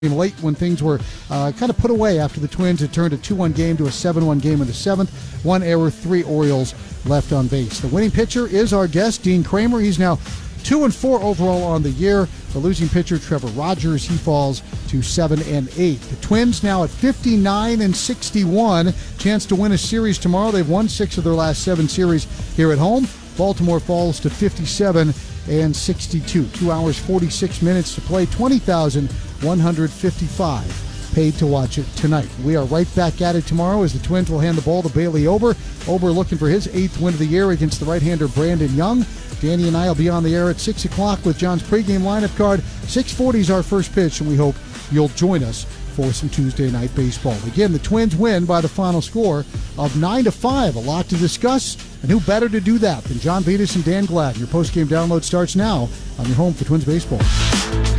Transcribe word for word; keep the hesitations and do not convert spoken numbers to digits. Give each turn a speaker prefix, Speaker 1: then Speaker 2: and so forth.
Speaker 1: late when things were uh, kind of put away after the Twins had turned a two one game to a seven one game in the seventh. One error, three Orioles left on base. The winning pitcher is our guest, Dean Kremer. He's now two and four overall on the year. The losing pitcher, Trevor Rogers, he falls to seven and eight. The Twins now at fifty-nine and sixty-one. Chance to win a series tomorrow. They've won six of their last seven series here at home. Baltimore falls to fifty-seven and sixty-two. Two hours, forty-six minutes to play. twenty thousand one hundred fifty-five paid to watch it tonight. We are right back at it tomorrow as the Twins will hand the ball to Bailey Ober. Ober looking for his eighth win of the year against the right-hander Brandon Young. Danny and I will be on the air at six o'clock with John's pregame lineup card. six forty is our first pitch, and we hope you'll join us for some Tuesday night baseball. Again, the Twins win by the final score of nine to five. A lot to discuss, and who better to do that than John Vitas and Dan Glad. Your postgame download starts now on your home for Twins baseball.